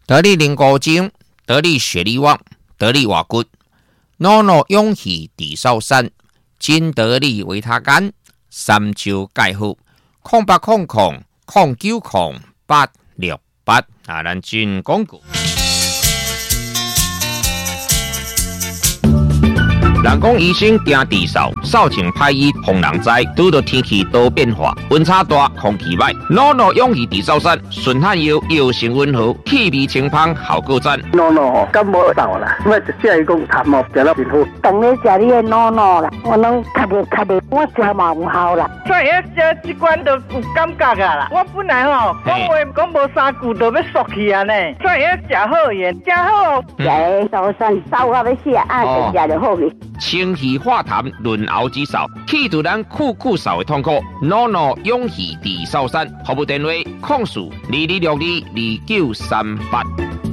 得力灵高精，得力血力旺，得力瓦骨，诺诺勇气地少山，金得力维他干，三招介好，0800090868啊，咱进广告。人讲医生惊地扫，扫清歹医防人灾。拄到天气多变化，温差大，空气歹。诺诺勇气地扫山，顺汗药药性温和，气味清芳，效果赞。 诺诺感冒到啦，我一只讲感冒食了真好。 当然食你的诺诺啦，我拢咳嗽，我食嘛有效啦。 所以食这罐都有感觉啊啦。我本来讲话讲无3句都要缩去啊呢。所以食好盐，食好。 食扫山扫到要死啊，就食就好去。 清气化痰，润喉止扫，去除咱酷扫的痛苦。诺诺勇气地扫山，服务电话：0422622938。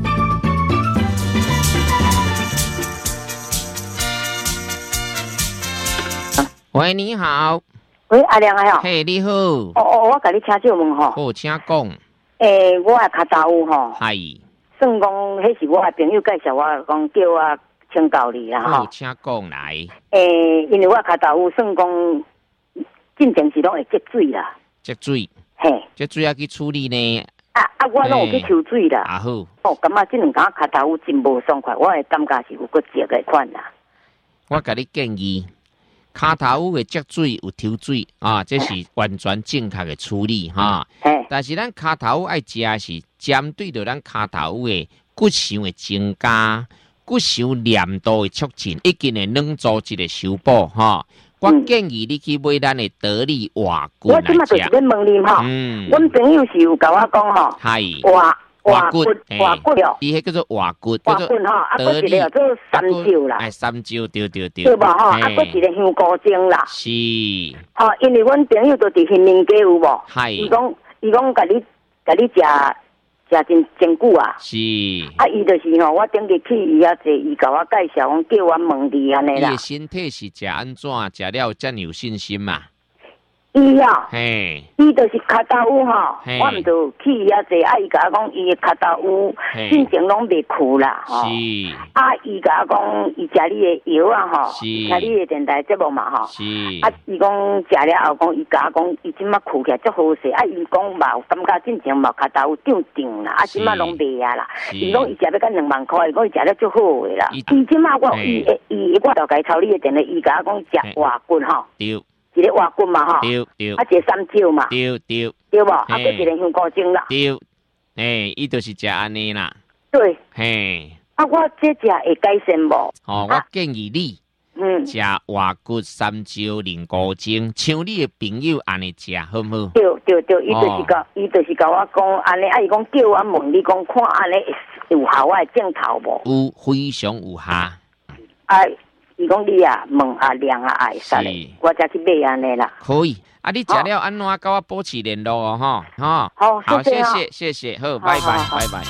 喂，你好。 喂，阿亮啊， 嘿，你好。 我甲你请教问吼。 好，请讲。 我的脚头有吼。 系。 算讲，迄是我的朋友介绍我讲叫我请教你啦吼。 好，请讲来。 因为我脚头有算讲，进前是拢会积水啦。 积水。 嘿。 积水要去处理呢。 我拢有去抽水啦。 啊好。 感觉这两天脚头有真无爽快，我的感觉是有个积的款啦。 我甲你建议。脚头的积水有抽水啊，这是完全正确的处理哈。但是咱脚头爱食是针对着咱脚头的骨髓的增加、骨髓粘度的促进，以及的软组织的修补哈。我建议你去买咱的得力瓦骨来食。 我即马就是要问你哈，阮朋友是有甲我讲吼，瓦骨了， 伊迄叫做瓦骨， 瓦骨吼，得力做三招啦， 三招对。 对吧吼，佫一个香菇精啦， 是。 因为阮朋友都伫新民街有无？伊讲甲你食真久啊。 是。 伊就是吼，我顶日去伊遐坐，伊甲我介绍，讲叫我问你安尼啦。 伊的身体是食安怎？食了遮有信心嘛？ 伊啊，伊就是脚头有吼，我毋就去遐坐，伊甲我讲伊的脚头有，进前拢袂去啦，吼。 是。 伊甲我讲，伊食你的药啊，吼，听你的电台节目嘛，吼。 是。 伊讲食了后，讲伊甲我讲，伊即马哭起来足好势，伊讲嘛有感觉进前嘛脚头有长啦，即马拢袂啊啦。伊讲伊食要到2万块，伊讲伊食了足好的啦。伊即马我我就甲伊抄你的电话，伊甲我讲食瓦骨吼。 对。 一个瓦骨嘛吼， 对， 一个三招嘛， 对无？ 佫一个香菇精啦， 对，伊就是食安尼啦， 对， 我这食会改善无？ 我建议你，食瓦骨三招灵菇精，像你的朋友安尼食，好唔好？ 对，伊就是甲我讲安尼，伊讲叫我问你讲看安尼有效我的镜头无？ 有，非常有效。 伊讲你啊，问阿亮啊，会使嘞，我才去买安尼啦。 可以，你食了安怎甲我保持联络哦，哈。好，谢谢，好，拜拜。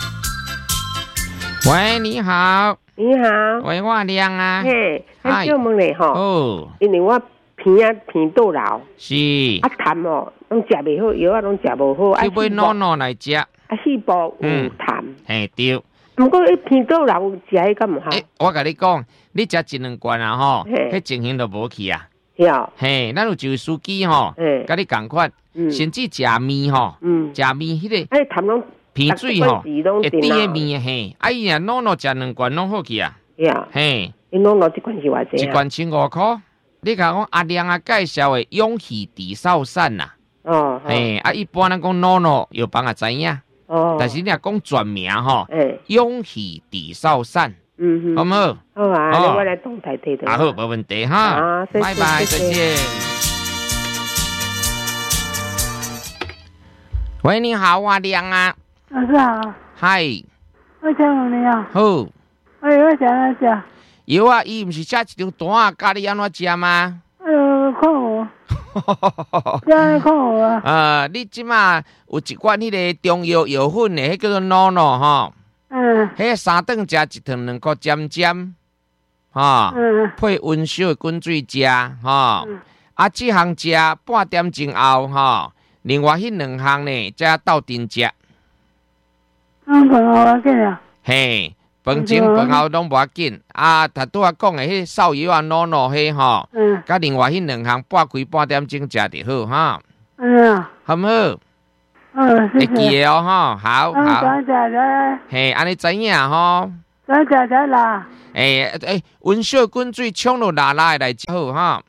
喂，你好。 你好。 喂，我亮啊。 嘿，很少问你吼。因为我偏倒流。 是。 痰哦，拢食袂好，药拢食无好。 去买诺诺来食。 细胞有痰。 对。 不过偏倒流食迄个唔好。 我甲你讲，你食1-2罐啊吼，迄情形都无去啊。咱有一位司机吼，甲你共款，甚至食面吼，食面迄个， 痰拢偏水吼，会滴个面伊若诺诺食2罐拢好去啊。 伊诺诺一罐是偌济 ？1罐15块。你甲讲阿亮啊介绍的勇气地扫散呐。一般咱讲诺诺有帮也知影。但是你若讲全名吼，勇气地扫散，好唔好？ 好啊，我来动态睇睇。 好，没问题哈。拜拜，再见。喂，你好，阿亮啊。 老师好。 嗨。 我请问你啊。 好。 我食哪食？ 药啊，伊毋是写一张单啊，教你安怎食吗？ 看我。这看我啊！你即马有一罐迄个中药药粉的，迄叫做诺诺吼。迄3顿食1汤2颗尖尖，配温烧的滚水食，这项食半点钟后，另外迄2项呢，才斗阵食。 饭后要紧啊。 嘿，饭前饭后拢无要紧。啊，他拄仔讲的迄扫药啊、诺诺迄吼，甲另外迄2项半开半点钟食就好哈。好唔好？会记的哦哈，好。嘿，安尼知影吼。 知啦。 温小滚水冲落辣辣的来好哈。